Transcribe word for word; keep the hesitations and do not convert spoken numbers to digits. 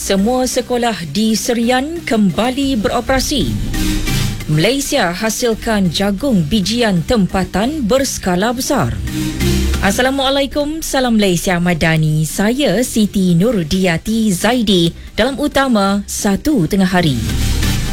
Semua sekolah di Serian kembali beroperasi. Malaysia hasilkan jagung bijian tempatan berskala besar. Assalamualaikum, salam Malaysia Madani. Saya Siti Nurdiati Zaidi dalam utama satu tengah hari.